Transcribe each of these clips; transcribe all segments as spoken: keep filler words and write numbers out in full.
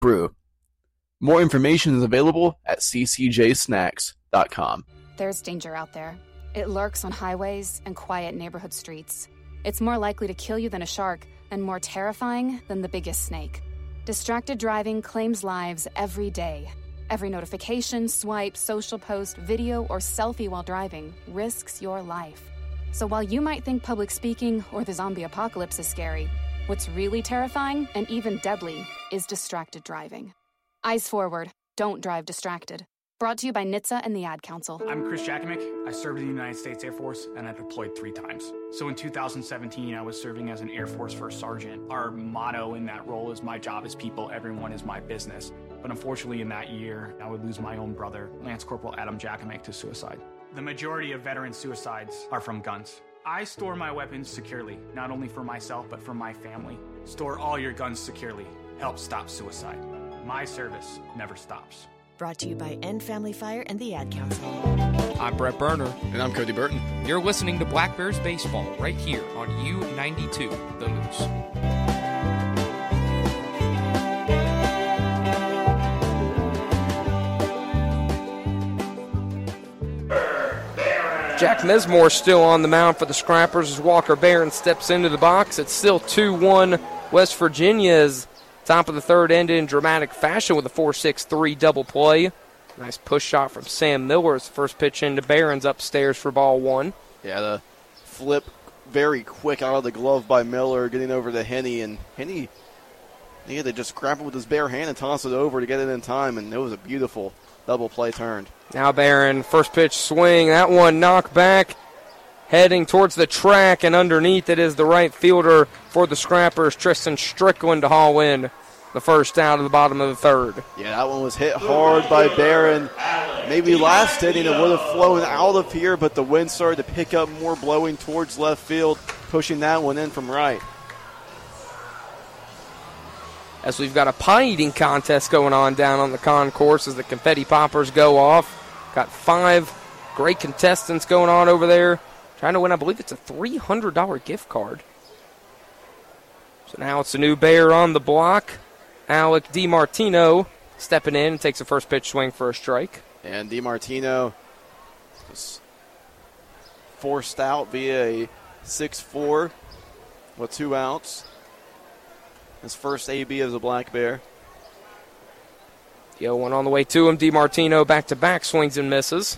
brew. More information is available at c c j snacks dot com. There's danger out there. It lurks on highways and quiet neighborhood streets. It's more likely to kill you than a shark and more terrifying than the biggest snake. Distracted driving claims lives every day. Every notification, swipe, social post, video, or selfie while driving risks your life. So while you might think public speaking or the zombie apocalypse is scary, what's really terrifying and even deadly is distracted driving. Eyes forward. Don't drive distracted. Brought to you by N H T S A and the Ad Council. I'm Chris Jakimick. I served in the United States Air Force, and I deployed three times. So in two thousand seventeen, I was serving as an Air Force First Sergeant. Our motto in that role is, my job is people, everyone is my business. But unfortunately, in that year, I would lose my own brother, Lance Corporal Adam Jakimick, to suicide. The majority of veteran suicides are from guns. I store my weapons securely, not only for myself, but for my family. Store all your guns securely. Help stop suicide. My service never stops. Brought to you by End Family Fire and the Ad Council. I'm Brett Berner. And I'm Cody Burton. You're listening to Black Bears Baseball right here on U ninety-two, The Moose. Jack Mesmore still on the mound for the Scrappers as Walker Barron steps into the box. It's still two one West Virginia's. Top of the third ended in dramatic fashion with a four six three double play. Nice push shot from Sam Miller as the first pitch into Barron's upstairs for ball one. Yeah, the flip very quick out of the glove by Miller, getting over to Henney. And Henney, he had to just grab it with his bare hand and toss it over to get it in time, and it was a beautiful double play turned. Now Barron, first pitch swing. That one knocked back, heading towards the track, and underneath it is the right fielder for the Scrappers, Tristan Strickland, to haul in the first out of the bottom of the third. Yeah, that one was hit hard by Barron. Maybe last inning it would have flown out of here, but the wind started to pick up more, blowing towards left field, pushing that one in from right. As we've got a pie eating contest going on down on the concourse as the confetti poppers go off. Got five great contestants going on over there, trying to win, I believe it's a three hundred dollars gift card. So now it's a new Bear on the block. Alec DiMartino stepping in and takes a first pitch swing for a strike. And DiMartino was forced out via a six four with two outs. His first A B as a Black Bear. The oh one on the way to him. DiMartino back-to-back swings and misses.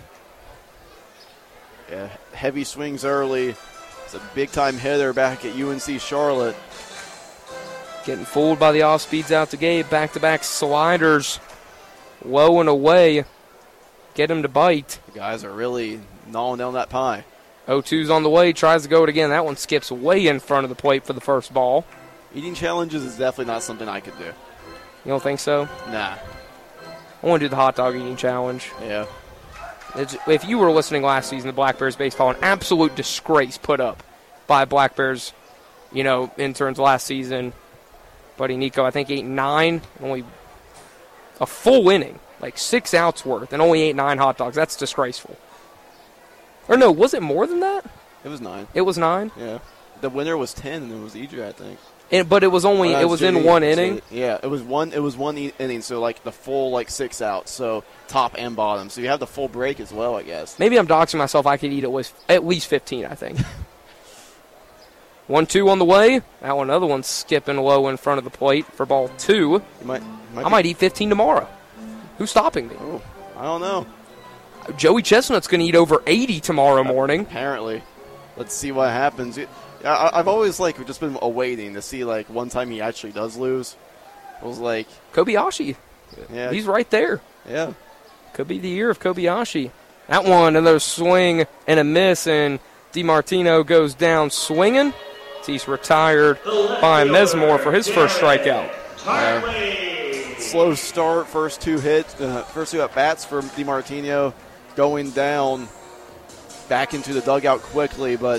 Yeah, heavy swings early. It's a big-time hitter back at U N C Charlotte. Getting fooled by the off-speeds out to Gabe. Back-to-back sliders. Low and away. Get him to bite. The guys are really gnawing down that pie. oh two's on the way. Tries to go it again. That one skips way in front of the plate for the first ball. Eating challenges is definitely not something I could do. You don't think so? Nah. I want to do the hot dog eating challenge. Yeah. It's, if you were listening last season, the Black Bears baseball, an absolute disgrace put up by Black Bears, you know, interns last season. Buddy Nico, I think, ate nine, only a full inning, like six outs worth, and only ate nine hot dogs. That's disgraceful. Or no, was it more than that? It was nine. It was nine? Yeah. The winner was ten, and it was E J, I think. And, but it was only, oh, it was J D, in one inning? Yeah, it was one It was one inning, so like the full like six outs, so top and bottom. So you have the full break as well, I guess. Maybe I'm doxing myself. I could eat at least, at least fifteen, I think. one two on the way. That one, another one skipping low in front of the plate for ball two. You might, you might I might eat fifteen tomorrow. Who's stopping me? Oh, I don't know. Joey Chestnut's going to eat over eighty tomorrow morning. Apparently. Let's see what happens. I, I've always like just been awaiting to see like one time he actually does lose. It was like Kobayashi. Yeah, he's right there. Yeah, could be the year of Kobayashi. That one, another swing and a miss, and DiMartino goes down swinging. He's retired by Mesmore for his first strikeout. Uh, slow start, first two hits, uh, first two at bats for DiMartino, going down back into the dugout quickly, but.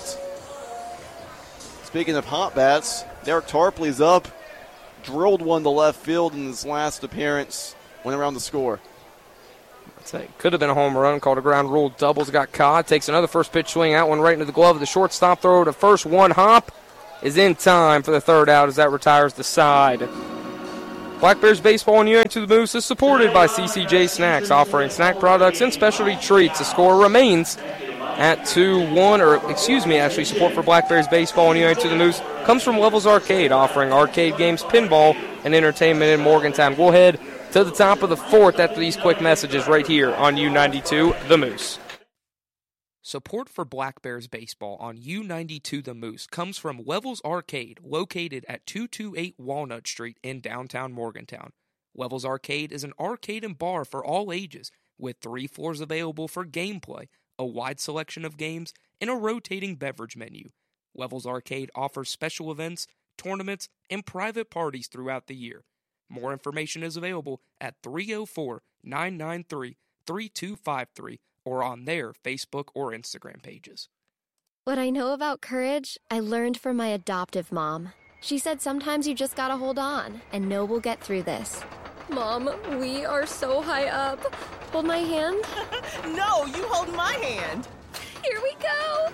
Speaking of hot bats, Derek Tarpley's up, drilled one to left field in his last appearance, went around to score. I'd say could have been a home run, called a ground rule, doubles, got caught, takes another first pitch swing, that one right into the glove of the shortstop, throw to first, one hop is in time for the third out as that retires the side. Black Bears Baseball on U ninety-two The Moose is supported by C C J Snacks, offering snack products and specialty treats. The score remains at two one, or excuse me, actually support for Black Bears Baseball on U ninety-two The Moose comes from Levels Arcade, offering arcade games, pinball, and entertainment in Morgantown. We'll head to the top of the fourth after these quick messages right here on U ninety-two The Moose. Support for Black Bears Baseball on U ninety-two The Moose comes from Levels Arcade, located at two twenty-eight Walnut Street in downtown Morgantown. Levels Arcade is an arcade and bar for all ages, with three floors available for gameplay, a wide selection of games, and a rotating beverage menu. Levels Arcade offers special events, tournaments, and private parties throughout the year. More information is available at three oh four, nine nine three, three two five three or on their Facebook or Instagram pages. What I know about courage, I learned from my adoptive mom. She said sometimes you just gotta hold on and know we'll get through this. Mom, we are so high up. Hold my hand. No, you hold my hand. Here we go.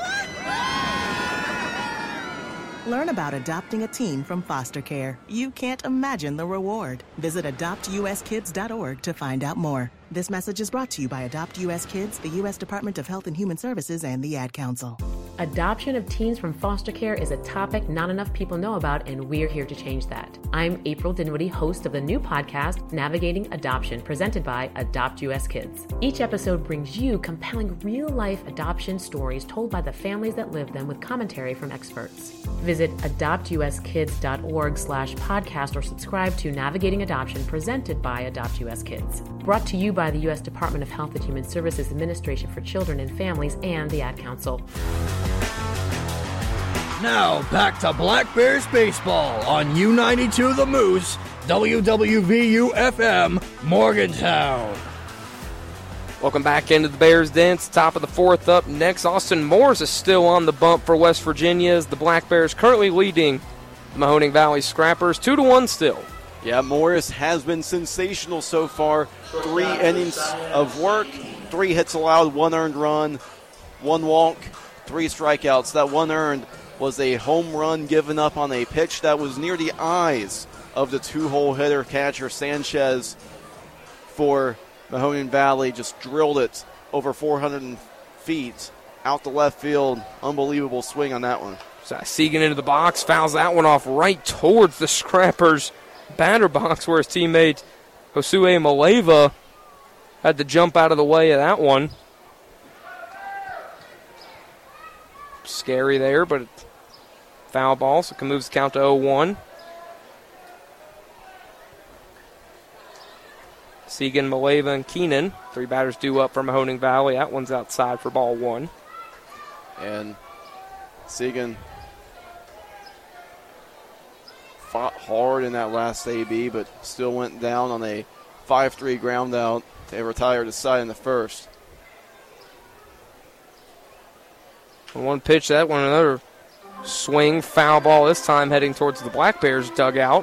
Learn about adopting a teen from foster care. You can't imagine the reward. Visit adopt u s kids dot org to find out more. This message is brought to you by Adopt U S Kids, the U S Department of Health and Human Services, and the Ad Council. Adoption of teens from foster care is a topic not enough people know about, and we're here to change that. I'm April Dinwiddie, host of the new podcast, Navigating Adoption, presented by Adopt U S Kids. Each episode brings you compelling real-life adoption stories told by the families that live them with commentary from experts. Visit adopt u s kids dot org slash podcast or subscribe to Navigating Adoption, presented by Adopt U S Kids. Brought to you by the U S Department of Health and Human Services Administration for Children and Families and the Ad Council. Now, back to Black Bears Baseball on U ninety-two The Moose, W W V U F M, Morgantown. Welcome back into the Bears Dance. Top of the fourth up next. Austin Morris is still on the bump for West Virginia as the Black Bears currently leading the Mahoning Valley Scrappers two to one still. Yeah, Morris has been sensational so far. Three innings of work, three hits allowed, one earned run, one walk, three strikeouts. That one earned was a home run given up on a pitch that was near the eyes of the two-hole hitter catcher Sanchez for Mahoning Valley. Just drilled it over four hundred feet out the left field. Unbelievable swing on that one. Segan into the box, fouls that one off right towards the Scrappers' batter box where his teammate Josue Maleva had to jump out of the way of that one. Scary there, but foul ball, so it can move the count to oh one. Segan, Maleva, and Keenan. Three batters due up for Mahoning Valley. That one's outside for ball one. And Segan fought hard in that last A B, but still went down on a five three ground out. They retired his side in the first. One pitch, that one, another swing, foul ball this time heading towards the Black Bears dugout.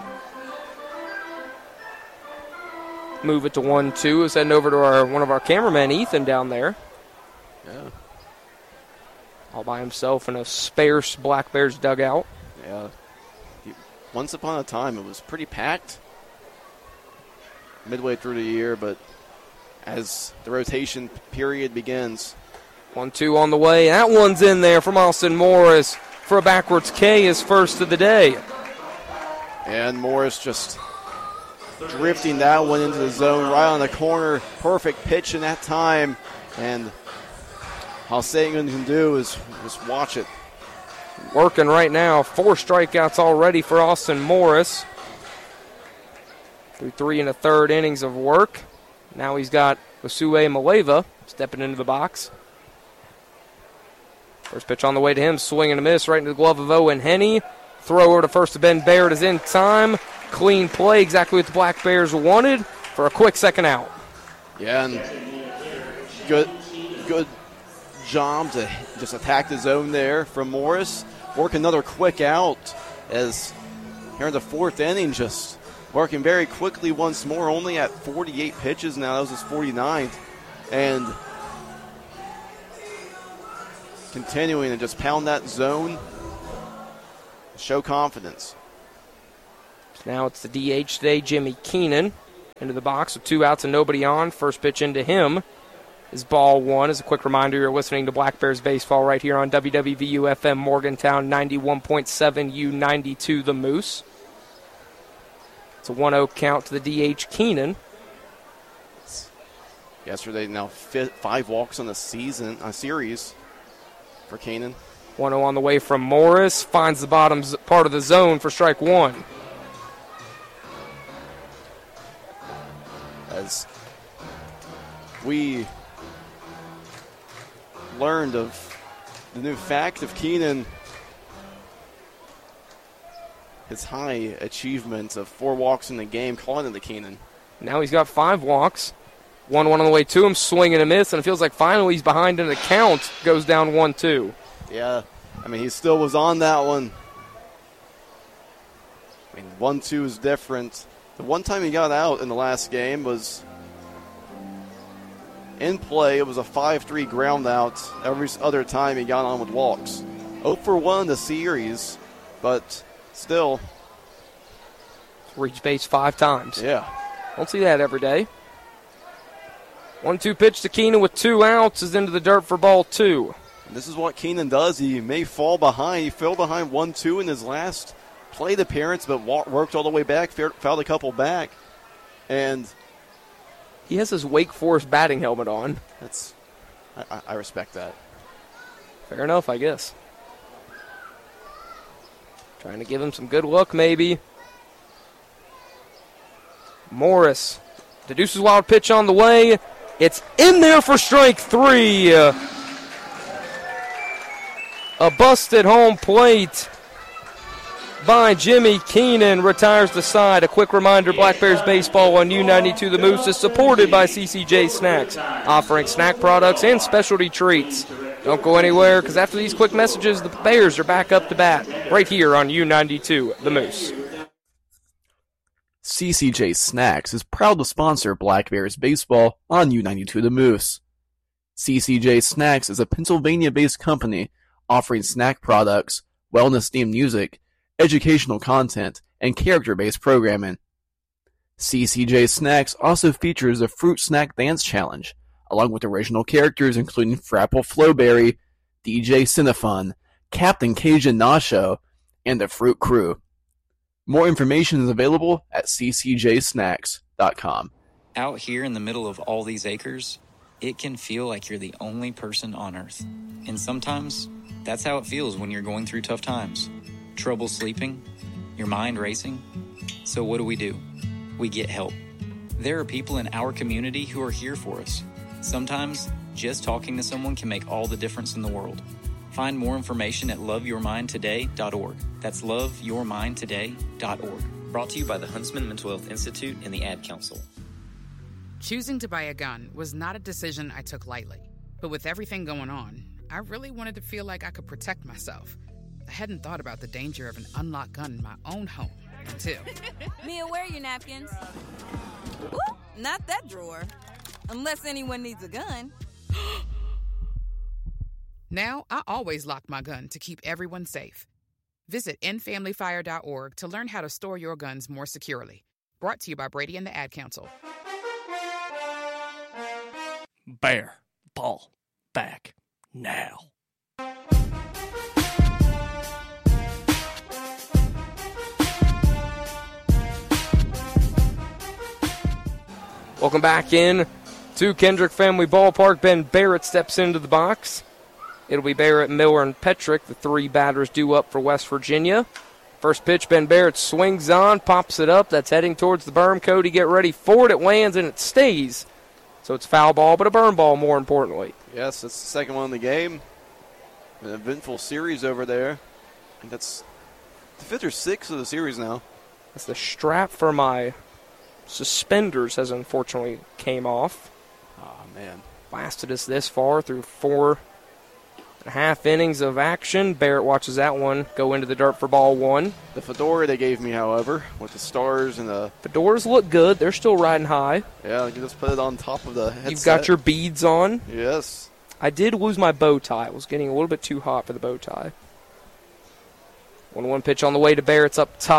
Move it to one two. It's heading over to our one of our cameramen, Ethan, down there. Yeah. All by himself in a sparse Black Bears dugout. Yeah. He, once upon a time, it was pretty packed midway through the year, but as the rotation period begins. one two on the way. That one's in there from Austin Morris for a backwards K, his first of the day. And Morris just drifting that one into the zone right on the corner. Perfect pitch in that time. And all Sagan can do is just watch it. Working right now. Four strikeouts already for Austin Morris. Through three and a third innings of work. Now he's got Josue Maleva stepping into the box. First pitch on the way to him. Swing and a miss right into the glove of Owen Henney. Throw over to first to Ben Barrett is in time. Clean play, exactly what the Black Bears wanted for a quick second out. Yeah, and good good job to just attack the zone there from Morris. Work another quick out as here in the fourth inning, just working very quickly once more, only at forty-eight pitches now. That was his forty-ninth. And continuing to just pound that zone, show confidence. Now it's the D H today, Jimmy Keenan, into the box with two outs and nobody on. First pitch into him is ball one. As a quick reminder, you're listening to Black Bears Baseball right here on W W V U F M Morgantown ninety-one point seven, U ninety-two The Moose. It's a one oh count to the D H Keenan. Yesterday, now fit, five walks on the season, a series for Keenan. one oh on the way from Morris. Finds the bottom part of the zone for strike one. As we learned of the new fact of Keenan, his high achievement of four walks in the game, calling it the Keenan. Now he's got five walks. one one on the way to him, swing and a miss, and it feels like finally he's behind in the count. Goes down one two. Yeah, I mean, he still was on that one. I mean, one two is different. The one time he got out in the last game was in play. It was a five three ground out. Every other time he got on with walks. oh for one in the series, but still. Reached base five times. Yeah. Don't see that every day. one two pitch to Keenan with two outs is into the dirt for ball two. And this is what Keenan does. He may fall behind. He fell behind one two in his last plate appearance, but worked all the way back, fouled a couple back. And he has his Wake Forest batting helmet on. That's, I, I respect that. Fair enough, I guess. Trying to give him some good luck, maybe. Morris. The Deuce's wild pitch on the way. It's in there for strike three. A busted home plate by Jimmy Keenan retires the side. A quick reminder, Black Bears Baseball on U ninety-two The Moose is supported by C C J Snacks, offering snack products and specialty treats. Don't go anywhere, because after these quick messages, the Bears are back up to bat right here on U ninety-two The Moose. C C J Snacks is proud to sponsor Black Bears Baseball on U ninety-two The Moose. C C J Snacks is a Pennsylvania-based company offering snack products, wellness-themed music, educational content, and character-based programming. C C J Snacks also features a Fruit Snack Dance Challenge, along with original characters including Frapple Flowberry, D J Cinefun, Captain Cajun Nacho, and the Fruit Crew. More information is available at c c j snacks dot com. Out here in the middle of all these acres, it can feel like you're the only person on Earth. And sometimes, that's how it feels when you're going through tough times. Trouble sleeping, your mind racing. So what do we do? We get help. There are people in our community who are here for us. Sometimes, just talking to someone can make all the difference in the world. Find more information at love your mind today dot org. That's love your mind today dot org. Brought to you by the Huntsman Mental Health Institute and the Ad Council. Choosing to buy a gun was not a decision I took lightly. But with everything going on, I really wanted to feel like I could protect myself. I hadn't thought about the danger of an unlocked gun in my own home until... Mia, where are your napkins? Ooh, not that drawer. Unless anyone needs a gun. Now, I always lock my gun to keep everyone safe. Visit end family fire dot org to learn how to store your guns more securely. Brought to you by Brady and the Ad Council. Bear ball back now. Welcome back in to Kendrick Family Ballpark. Ben Barrett steps into the box. It'll be Barrett, Miller, and Petrick, the three batters due up for West Virginia. First pitch, Ben Barrett swings on, pops it up. That's heading towards the berm. Cody, get ready for it. It lands and it stays. So it's foul ball, but a berm ball more importantly. Yes, that's the second one in the game. An eventful series over there. I think that's the fifth or sixth of the series now. That's the strap for my suspenders has unfortunately came off. Oh, man. Lasted us this far through four and a half innings of action. Barrett watches that one go into the dirt for ball one. The fedora they gave me, however, with the stars and the... Fedoras look good. They're still riding high. Yeah, you just put it on top of the headset. You've got your beads on. Yes. I did lose my bow tie. It was getting a little bit too hot for the bow tie. one one pitch on the way to Barrett's up top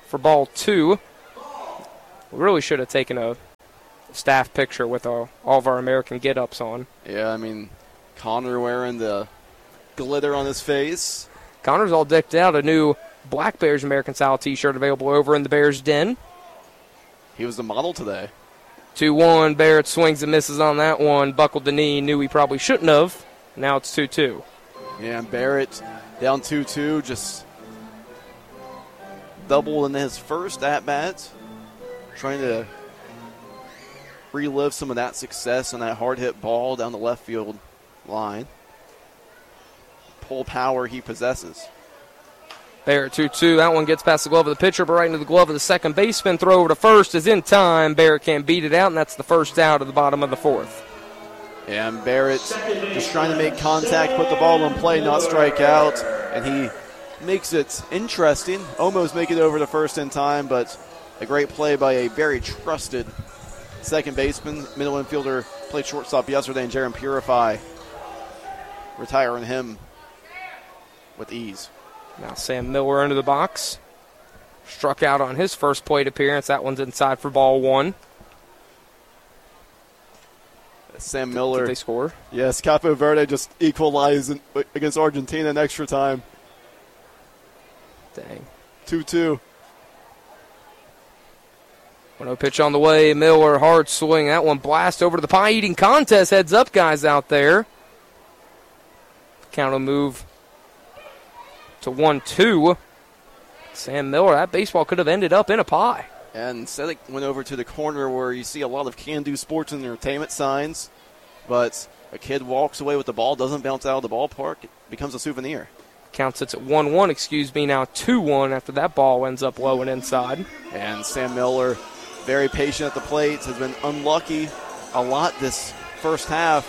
for ball two. We really should have taken a staff picture with all, all of our American get-ups on. Yeah, I mean, Connor wearing the glitter on his face. Connor's all decked out. A new Black Bears American style t-shirt available over in the Bears Den. He was the model today. two one, Barrett swings and misses on that one. Buckled the knee, knew he probably shouldn't have. Now it's two two. Yeah, and Barrett down two two, just doubled in his first at-bat, trying to relive some of that success on that hard-hit ball down the left field line. Pull power he possesses. Barrett two two. That one gets past the glove of the pitcher, but right into the glove of the second baseman. Throw over to first is in time. Barrett can't beat it out, and that's the first out of the bottom of the fourth. Yeah, and Barrett just trying to make contact, put the ball in play, not strike out, and he makes it interesting. Almost make it over to first in time, but a great play by a very trusted second baseman. Middle infielder played shortstop yesterday, and Jaron Purify retiring him with ease. Now Sam Miller into the box. Struck out on his first plate appearance. That one's inside for ball one. Sam Miller. Did they score? Yes, Capo Verde just equalized in, against Argentina in extra time. Dang. two two. one oh pitch on the way. Miller, hard swing. That one blast over to the pie-eating contest. Heads up, guys out there. Count will move to one two. Sam Miller, that baseball could have ended up in a pie. And instead it went over to the corner where you see a lot of can-do sports and entertainment signs, but a kid walks away with the ball, doesn't bounce out of the ballpark, it becomes a souvenir. Count sits at one one, excuse me, now two one after that ball ends up low and inside. And Sam Miller, very patient at the plate, has been unlucky a lot this first half.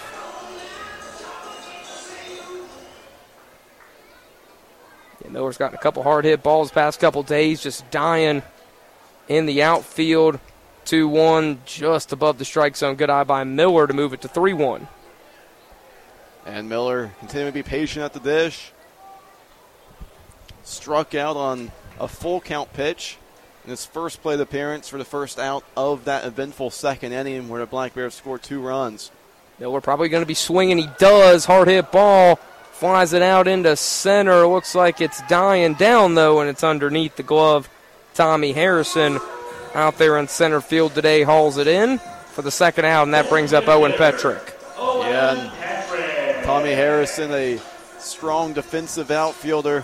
Yeah, Miller's gotten a couple hard-hit balls the past couple days, just dying in the outfield. two one, just above the strike zone. Good eye by Miller to move it to three one. And Miller continuing to be patient at the dish. Struck out on a full count pitch in his first plate appearance for the first out of that eventful second inning where the Black Bears scored two runs. Miller probably going to be swinging. He does. Hard-hit ball. Flies it out into center. Looks like it's dying down, though, and it's underneath the glove. Tommy Harrison out there in center field today hauls it in for the second out, and that brings up Owen Petrick. Yeah, and Tommy Harrison, a strong defensive outfielder,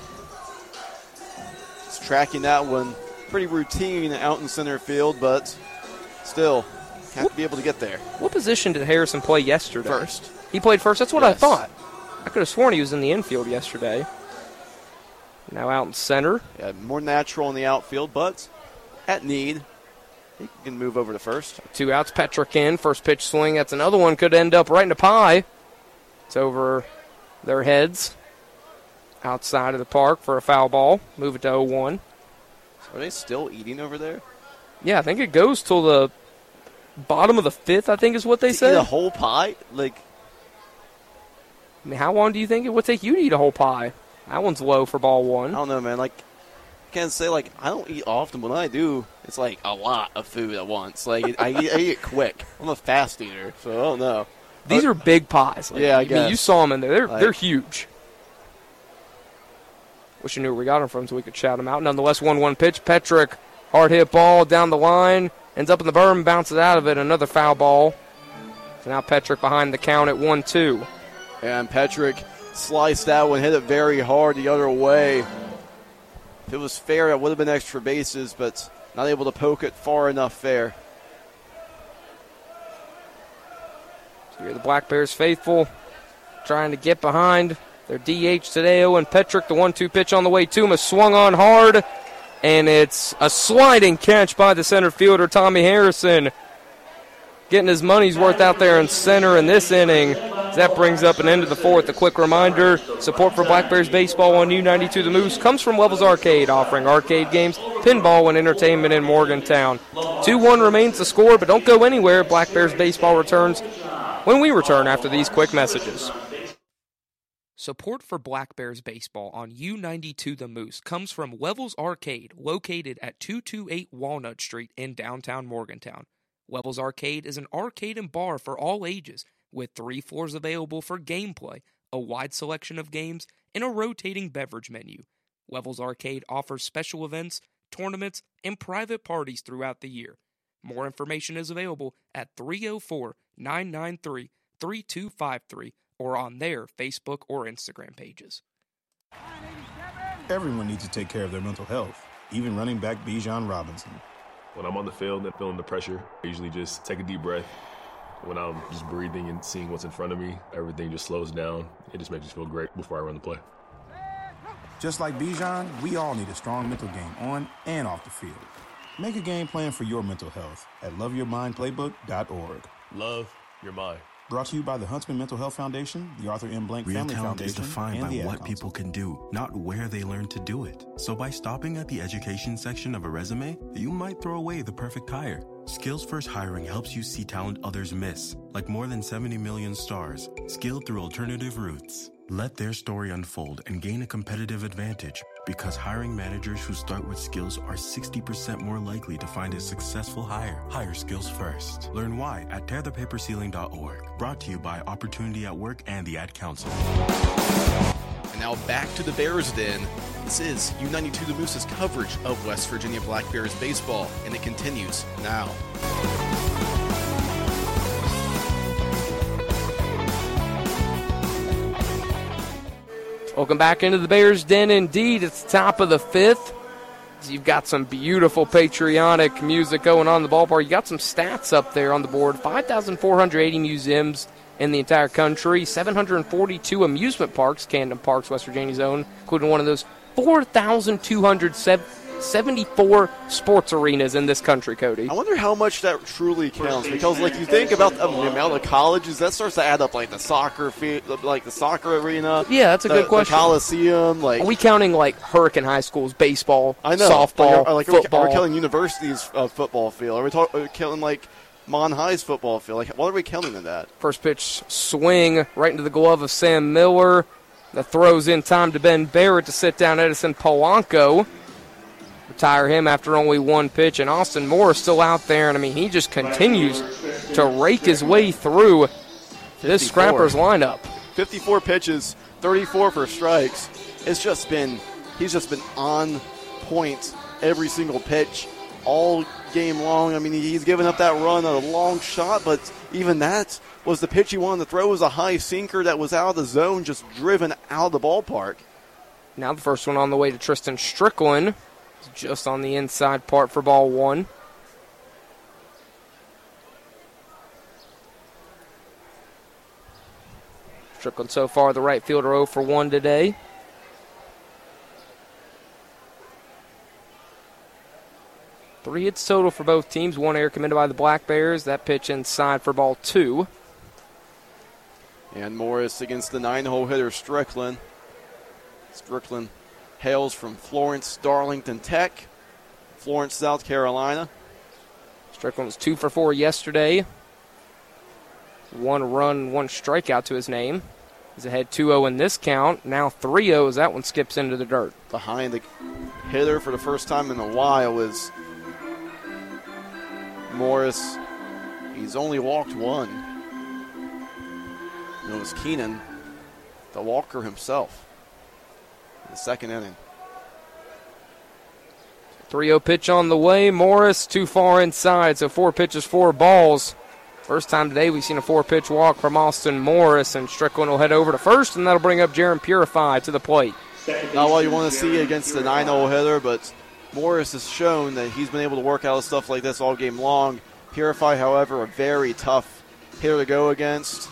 is tracking that one. Pretty routine out in center field, but still have to be able to get there. What position did Harrison play yesterday? First. He played first? That's what Yes. I thought. I could have sworn he was in the infield yesterday. Now out in center. Yeah, more natural in the outfield, but at need, he can move over to first. Two outs, Petrick in. First pitch swing. That's another one. Could end up right in a pie. It's over their heads. Outside of the park for a foul ball. Move it to oh one. Are they still eating over there? Yeah, I think it goes till the bottom of the fifth, I think is what they to said. Eat a whole pie? Like, I mean, how long do you think it would take you to eat a whole pie? That one's low for ball one. I don't know, man. Like, I can't say, like, I don't eat often. When I do, it's like a lot of food at once. Like, I, eat, I eat it quick. I'm a fast eater, so I don't know. These but, are big pies. Like, yeah, I, I guess. mean, you saw them in there. They're, like, they're huge. Wish I knew where we got them from so we could shout them out. Nonetheless, one one pitch. Petrick, hard hit ball down the line. Ends up in the berm, bounces out of it. Another foul ball. So now Petrick behind the count at one two. And Petrick sliced that one, hit it very hard the other way. If it was fair, it would have been extra bases, but not able to poke it far enough fair. So you're the Black Bears faithful trying to get behind their D H today. Owen Petrick, the one two pitch on the way to him, is swung on hard, and it's a sliding catch by the center fielder, Tommy Harrison. Getting his money's worth out there in center in this inning. That brings up an end of the fourth. A quick reminder, support for Black Bears baseball on U ninety-two The Moose comes from Levels Arcade, offering arcade games, pinball, and entertainment in Morgantown. two one remains the score, but don't go anywhere. Black Bears baseball returns when we return after these quick messages. Support for Black Bears baseball on U ninety-two The Moose comes from Wevels Arcade, located at two twenty-eight Walnut Street in downtown Morgantown. Wevels Arcade is an arcade and bar for all ages, with three floors available for gameplay, a wide selection of games, and a rotating beverage menu. Wevels Arcade offers special events, tournaments, and private parties throughout the year. More information is available at three oh four, nine nine three, three two five three or on their Facebook or Instagram pages. Everyone needs to take care of their mental health, even running back Bijan Robinson. When I'm on the field and feeling the pressure, I usually just take a deep breath. When I'm just breathing and seeing what's in front of me, everything just slows down. It just makes me feel great before I run the play. Just like Bijan, we all need a strong mental game on and off the field. Make a game plan for your mental health at love your mind playbook dot org. Love your mind. Brought to you by the Huntsman Mental Health Foundation, the Arthur M. Blank Real Family talent Foundation, is defined and by the what Ad people can do, not where they learn to do it. So by stopping at the education section of a resume, you might throw away the perfect hire. Skills First Hiring helps you see talent others miss, like more than seventy million stars, skilled through alternative routes. Let their story unfold and gain a competitive advantage, because hiring managers who start with skills are sixty percent more likely to find a successful hire. Hire skills first. Learn why at tear the paper ceiling dot org. Brought to you by Opportunity at Work and the Ad Council. And now back to the Bears Den. This is U ninety-two The Moose's coverage of West Virginia Black Bears baseball, and it continues now. Welcome back into the Bears Den. Indeed, it's the top of the fifth. You've got some beautiful patriotic music going on in the ballpark. You got some stats up there on the board. five thousand four hundred eighty museums in the entire country. seven hundred forty-two amusement parks, Camden Parks, West Virginia's own, including one of those four thousand two hundred seventy-four sports arenas in this country, Cody. I wonder how much that truly counts, because like you think about the amount of colleges, that starts to add up, like the soccer field, like the soccer arena. Yeah, that's a the, good question. The Coliseum, like are we counting like Hurricane High School's baseball, I know, softball, like, are, like, football? Are we, are we counting university's uh, football field? Are we, talk, are we counting like Mon High's football field? Like, what are we counting in that? First pitch swing right into the glove of Sam Miller. That throws in time to Ben Barrett to sit down Edison Polanco. Retire him after only one pitch, and Austin Moore is still out there, and I mean, he just continues to rake his way through this Scrappers lineup. fifty-four pitches, thirty-four for strikes. It's just been, he's just been on point every single pitch all game long. I mean, he's given up that run on a long shot, but even that was the pitch he wanted to throw. It was a high sinker that was out of the zone, just driven out of the ballpark. Now the first one on the way to Tristan Strickland. Just on the inside part for ball one. Strickland so far the right fielder oh for one today. Three hits total for both teams. One error committed by the Black Bears. That pitch inside for ball two. And Morris against the nine-hole hitter Strickland. Strickland hails from Florence Darlington Tech, Florence, South Carolina. Strickland was two for four yesterday. One run, one strikeout to his name. He's ahead two oh in this count. Now three oh as that one skips into the dirt. Behind the hitter for the first time in a while is Morris. He's only walked one. It was Keenan, the walker himself. The second inning. three oh pitch on the way. Morris too far inside, so four pitches, four balls. First time today we've seen a four-pitch walk from Austin Morris, and Strickland will head over to first, and that'll bring up Jaron Purify to the plate. Not what you want to see against the nine-hole hitter, but Morris has shown that he's been able to work out stuff like this all game long. Purify, however, a very tough hitter to go against.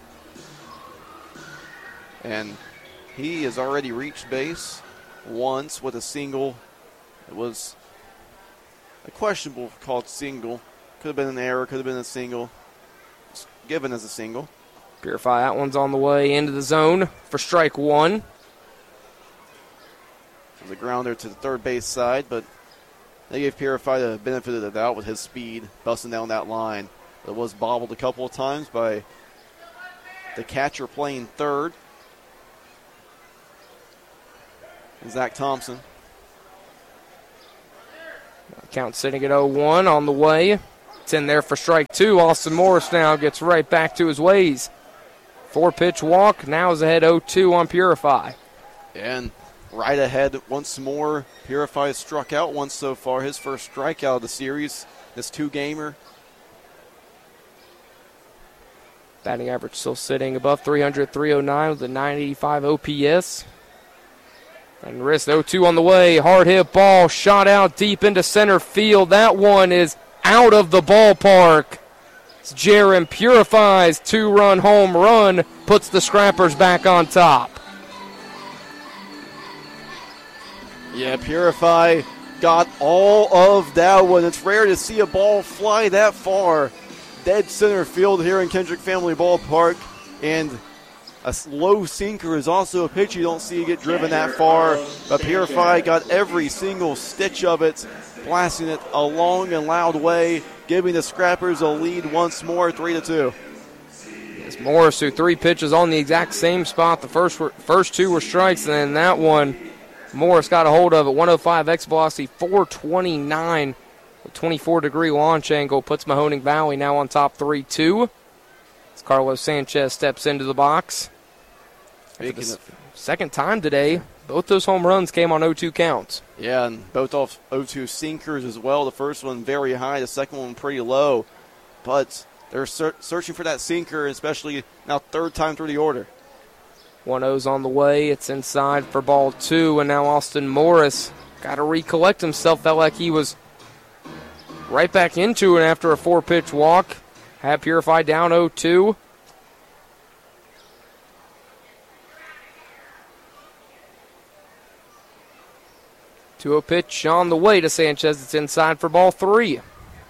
And he has already reached base once with a single. It was a questionable called single. Could have been an error, could have been a single. It's given as a single. Purify, that one's on the way into the zone for strike one. It was a grounder to the third base side, but they gave Purify the benefit of the doubt with his speed, busting down that line. It was bobbled a couple of times by the catcher playing third. Zach Thompson. Count sitting at oh one on the way. It's in there for strike two. Austin Morris now gets right back to his ways. Four-pitch walk. Now is ahead oh two on Purify. And right ahead once more. Purify has struck out once so far. His first strikeout of the series. This two-gamer. Batting average still sitting above three hundred, three oh nine with a nine eighty-five O P S. And wrist oh two on the way. Hard hit ball shot out deep into center field. That one is out of the ballpark. Jaron Purify's two-run home run puts the Scrappers back on top. Yeah, Purify got all of that one. It's rare to see a ball fly that far. Dead center field here in Kendrick Family Ballpark. And a low sinker is also a pitch you don't see get driven that far. But Purify got every single stitch of it, blasting it a long and loud way, giving the Scrappers a lead once more, three to two. It's Morris who three pitches on the exact same spot. The first were, first two were strikes, and then that one, Morris got a hold of it. one oh five X velocity, four twenty-nine. A twenty-four degree launch angle puts Mahoning Valley now on top three two. As Carlos Sanchez steps into the box. For the second time today, both those home runs came on oh two counts. Yeah, and both off oh two sinkers as well. The first one very high, the second one pretty low. But they're ser- searching for that sinker, especially now third time through the order. one oh's on the way. It's inside for ball two, and now Austin Morris got to recollect himself. Felt like he was right back into it after a four-pitch walk. Had Purify down oh two. two oh pitch on the way to Sanchez. It's inside for ball three.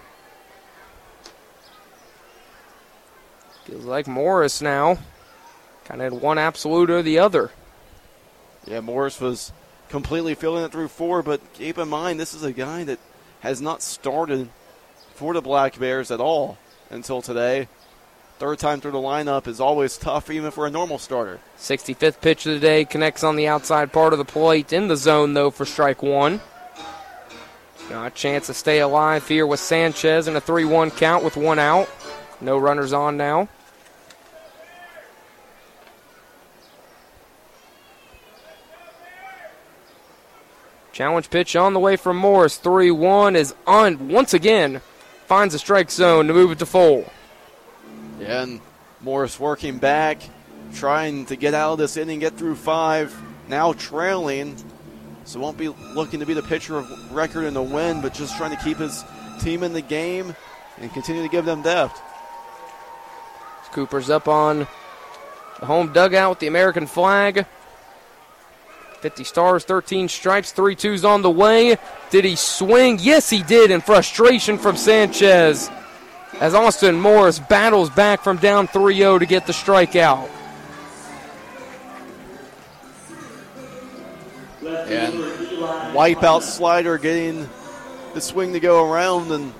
Feels like Morris now kind of had one absolute or the other. Yeah, Morris was completely filling it through four, but keep in mind this is a guy that has not started for the Black Bears at all until today. Third time through the lineup is always tough, even for a normal starter. sixty-fifth pitch of the day connects on the outside part of the plate. In the zone, though, for strike one. Now a chance to stay alive here with Sanchez in a three one count with one out. No runners on now. Challenge pitch on the way from Morris. three one is on once again. Finds the strike zone to move it to full. Yeah, and Morris working back, trying to get out of this inning, get through five. Now trailing, so won't be looking to be the pitcher of record in the win, but just trying to keep his team in the game and continue to give them depth. Cooper's up on the home dugout with the American flag. fifty stars, thirteen stripes, three twos on the way. Did he swing? Yes, he did, in frustration from Sanchez, as Austin Morris battles back from down three oh to get the strikeout. And wipeout slider getting the swing to go around, and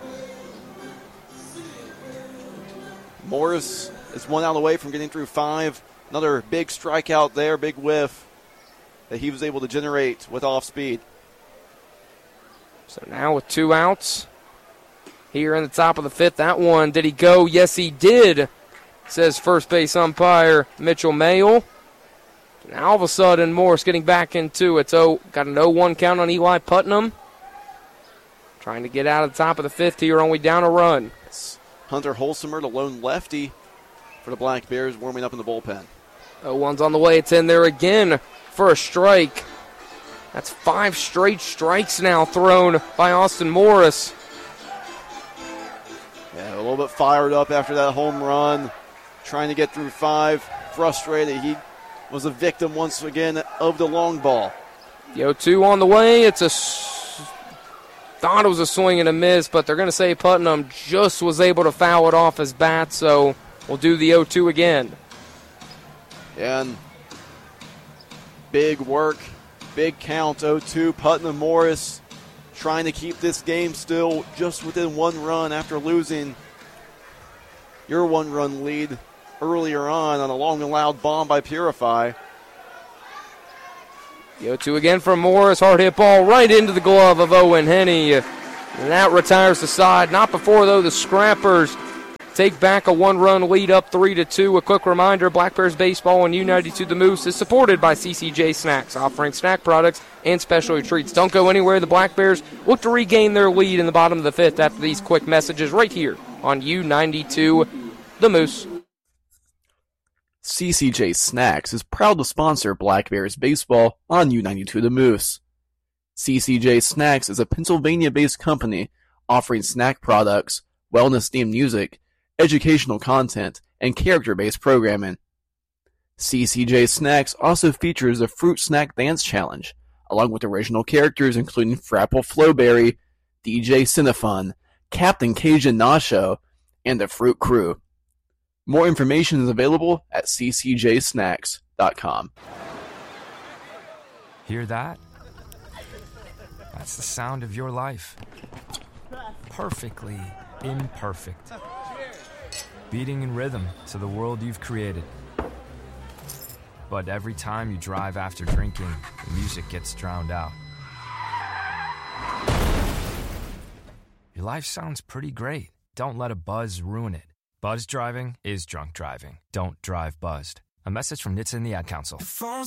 Morris is one out away from getting through five. Another big strikeout there, big whiff that he was able to generate with off speed. So now with two outs here in the top of the fifth. That one, did he go? Yes, he did, says first base umpire Mitchell Mayle. Now all of a sudden, Morris getting back into it. So got an oh one count on Eli Putnam. Trying to get out of the top of the fifth here, only down a run. It's Hunter Holsimer, the lone lefty for the Black Bears, warming up in the bullpen. oh one's on the way. It's in there again for a strike. That's five straight strikes now thrown by Austin Morris. Yeah, a little bit fired up after that home run, trying to get through five. Frustrated. He was a victim once again of the long ball. The oh two on the way. It's a thought it was a swing and a miss, but they're going to say Putnam just was able to foul it off his bat, so we'll do the oh two again. And big work, big count, oh two. Putnam Morris trying to keep this game still just within one run after losing your one-run lead earlier on on a long and loud bomb by Purify. The oh two again from Morris. Hard hit ball right into the glove of Owen Henney. And that retires the side. Not before, though, the Scrappers take back a one-run lead up three to two. A quick reminder, Black Bears Baseball on U ninety-two The Moose is supported by C C J Snacks, offering snack products and specialty treats. Don't go anywhere. The Black Bears look to regain their lead in the bottom of the fifth after these quick messages right here on U ninety-two The Moose. C C J Snacks is proud to sponsor Black Bears Baseball on U ninety-two The Moose. C C J Snacks is a Pennsylvania-based company offering snack products, wellness-themed music, educational content, and character-based programming. C C J Snacks also features the Fruit Snack Dance Challenge, along with original characters including Frapple Flowberry, D J Cinefun, Captain Cajun Nacho, and the Fruit Crew. More information is available at c c j snacks dot com. Hear that? That's the sound of your life. Perfectly imperfect. Beating in rhythm to the world you've created. But every time you drive after drinking, the music gets drowned out. Your life sounds pretty great. Don't let a buzz ruin it. Buzz driving is drunk driving. Don't drive buzzed. A message from N H T S A and the Ad Council.